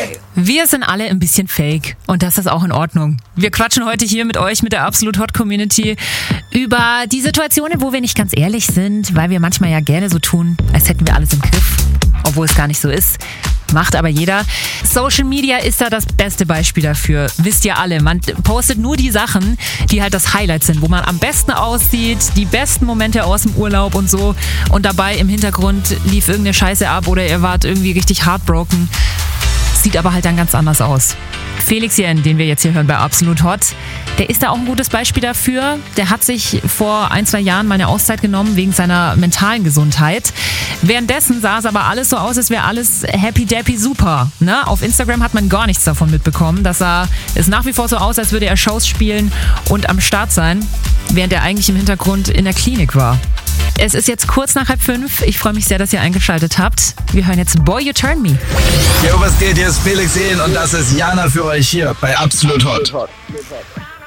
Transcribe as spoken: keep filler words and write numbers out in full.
Wir sind alle ein bisschen fake und das ist auch in Ordnung. Wir quatschen heute hier mit euch, mit der Absolut Hot Community, über die Situationen, wo wir nicht ganz ehrlich sind, weil wir manchmal ja gerne so tun, als hätten wir alles im Griff, obwohl es gar nicht so ist. Macht aber jeder. Social Media ist da das beste Beispiel dafür. Wisst ihr alle, man postet nur die Sachen, die halt das Highlight sind, wo man am besten aussieht, die besten Momente aus dem Urlaub und so. Und dabei im Hintergrund lief irgendeine Scheiße ab oder ihr wart irgendwie richtig heartbroken. Sieht aber halt dann ganz anders aus. Felix Jen, den wir jetzt hier hören bei Absolut Hot, der ist da auch ein gutes Beispiel dafür. Der hat sich vor ein, zwei Jahren mal eine Auszeit genommen wegen seiner mentalen Gesundheit. Währenddessen sah es aber alles so aus, als wäre alles happy-dappy super. Ne? Auf Instagram hat man gar nichts davon mitbekommen. Das sah es nach wie vor so aus, als würde er Shows spielen und am Start sein, während er eigentlich im Hintergrund in der Klinik war. Es ist jetzt kurz nach halb fünf. Ich freue mich sehr, dass ihr eingeschaltet habt. Wir hören jetzt Boy You Turn Me. Jo, was geht? Hier ist Felix Jen und das ist Jana für euch hier bei Absolut Hot.